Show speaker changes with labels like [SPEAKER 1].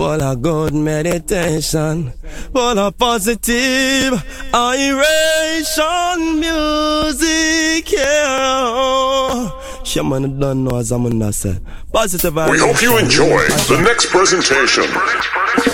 [SPEAKER 1] Full of good meditation, full of positive iration music, yeah. Shaman don't know as I'm on that. Positive.
[SPEAKER 2] We hope you enjoy the next presentation.